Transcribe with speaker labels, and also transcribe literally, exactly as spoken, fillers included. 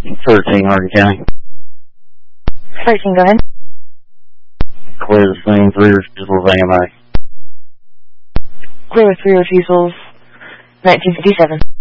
Speaker 1: thirteen, Hardin County.
Speaker 2: thirteen, go ahead.
Speaker 1: Clear the scene, three refusals, A M A.
Speaker 2: Clear with three refusals, nineteen fifty-seven.